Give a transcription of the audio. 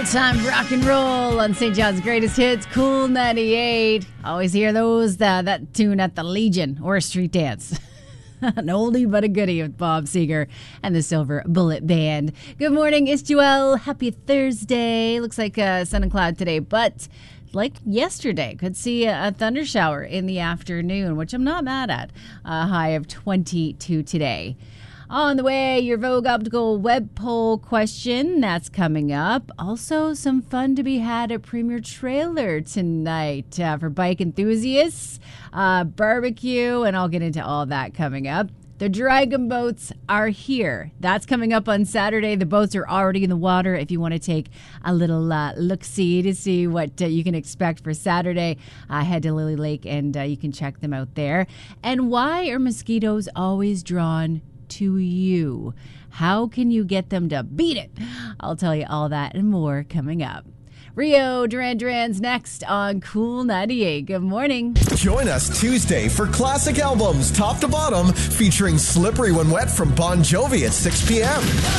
Time rock and roll on St. John's Greatest Hits, Cool 98. Always hear those, that tune at the Legion or a street dance. An oldie but a goodie with Bob Seger and the Silver Bullet Band. Good morning, it's Joelle. Happy Thursday. Looks like sun and cloud today, but like yesterday, could see a thunder shower in the afternoon, which I'm not mad at. A high of 22 today. On the way, your Vogue Optical web poll question, that's coming up. Also, some fun to be had at Premier Trailer tonight for bike enthusiasts, barbecue, and I'll get into all that coming up. The Dragon boats are here. That's coming up on Saturday. The boats are already in the water. If you want to take a little look-see to see what you can expect for Saturday, head to Lily Lake and you can check them out there. And why are mosquitoes always drawn to you? How can you get them to beat it? I'll tell you all that and more coming up. Rio Duran Duran's next on Cool 98. Good morning. Join us Tuesday for classic albums top to bottom featuring Slippery When Wet from Bon Jovi at 6 p.m.